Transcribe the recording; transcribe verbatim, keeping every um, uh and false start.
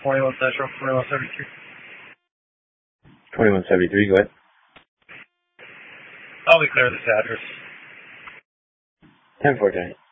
twenty-one Central, twenty-one seventy-three. twenty-one seventy-three, go ahead. I'll be clear this address. ten four, Johnny.